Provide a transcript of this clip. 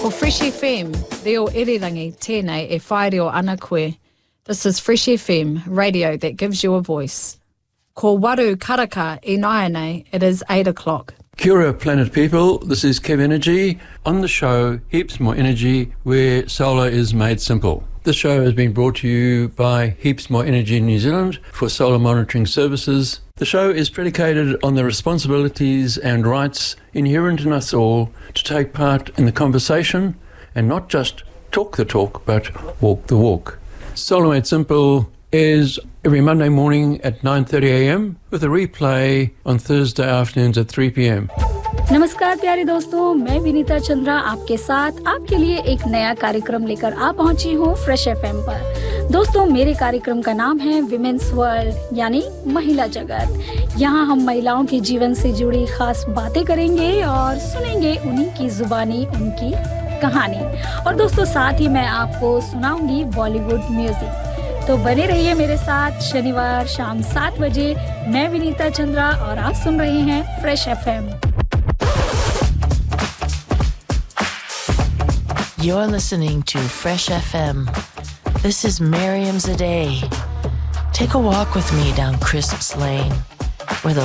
Ko Fresh FM, reo irirangi tēnei e whai reo ana koe. This is Fresh FM, radio that gives you a voice. Ko waru karaka e nāianei, it is 8 o'clock. Kia ora, planet people. This is Kev Energy on the show Heaps More Energy, where solar is made simple. This show has been brought to you by Heaps More Energy New Zealand for solar monitoring services. The show is predicated on the responsibilities and rights inherent in us all to take part in the conversation and not just talk the talk, but walk the walk. Solar Made Simple is every Monday morning at 9:30 a.m. with a replay on Thursday afternoons at 3 p.m. नमस्कार प्यारे दोस्तों, मैं विनीता चंद्रा आपके साथ आपके लिए एक नया कार्यक्रम लेकर आ पहुंची हूं फ्रेश एफएम पर। दोस्तों, मेरे कार्यक्रम का नाम है विमेन्स वर्ल्ड यानी महिला जगत। यहां हम महिलाओं के जीवन से जुड़ी खास बातें करेंगे और सुनेंगे उन्हीं की जुबानी उनकी कहानी। और दोस्तों, साथ ही मैं आपको सुनाऊंगी बॉलीवुड म्यूजिक। तो बने रहिए मेरे साथ शनिवार शाम 7 बजे। मैं विनीता चंद्रा और आप सुन रहे हैं fresh FM. You're listening to Fresh FM. This is Miriam Zadeh. Take a walk with me down Crisp's Lane, where the